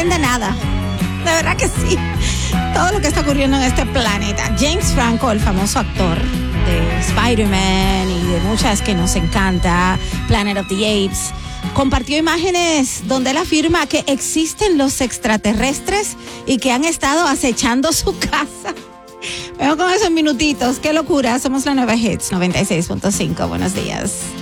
sorprende nada. De verdad que sí. Todo lo que está ocurriendo en este planeta. James Franco, el famoso actor de Spider-Man y de muchas que nos encanta, Planet of the Apes, compartió imágenes donde él afirma que existen los extraterrestres y que han estado acechando su casa. Veo con esos minutitos. Qué locura. Somos la Nueva Hits 96.5. Buenos días.